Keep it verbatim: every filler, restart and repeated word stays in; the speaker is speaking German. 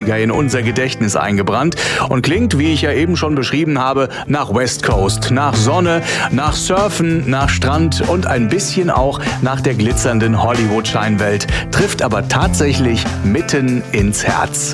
neunziger in unser Gedächtnis eingebrannt und klingt, wie ich ja eben schon beschrieben habe, nach West Coast, nach Sonne, nach Surfen, nach Strand und ein bisschen auch nach der glitzernden Hollywood-Scheinwelt, trifft aber tatsächlich mitten ins Herz.